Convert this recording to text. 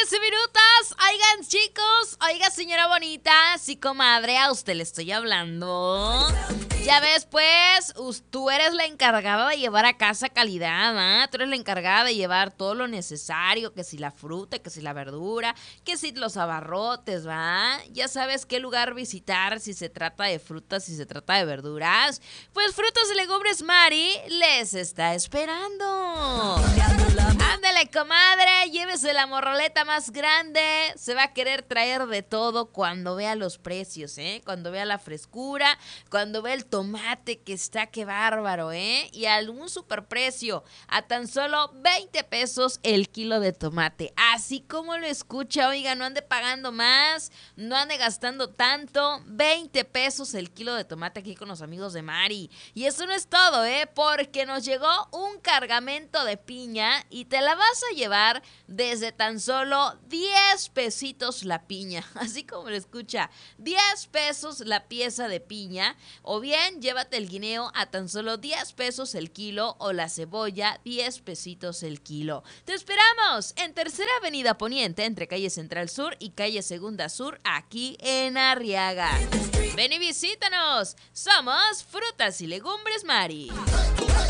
13 minutos. Oigan, chicos. Oiga, señora bonita. Sí, comadre, a usted le estoy hablando. Ya ves, pues, tú eres la encargada de llevar a casa calidad, ¿ah? Tú eres la encargada de llevar todo lo necesario, que si la fruta, que si la verdura, que si los abarrotes, ¿va? Ya sabes qué lugar visitar si se trata de frutas, si se trata de verduras. Pues Frutas y Legumbres Mari les está esperando. Ándale, comadre, llévese la morroleta más grande. Se va a querer traer de todo cuando vea los precios, ¿eh? Cuando vea la frescura, cuando vea el tomate que está, qué bárbaro, ¿eh? Y a algún superprecio, a tan solo 20 pesos el kilo de tomate. Así como lo escucha, oiga, no ande pagando más, no ande gastando tanto. 20 pesos el kilo de tomate aquí con los amigos de Mari. Y eso no es todo, ¿eh? Porque nos llegó un cargamento de piña y te la vas a llevar desde tan solo 10 pesitos la piña. Así como lo escucha, 10 pesos la pieza de piña. O bien, llévate el guineo a tan solo 10 pesos el kilo o la cebolla 10 pesitos el kilo. Te esperamos en Tercera Avenida Poniente entre calle Central Sur y calle Segunda Sur aquí en Arriaga. Ven y visítanos. Somos Frutas y Legumbres Mari.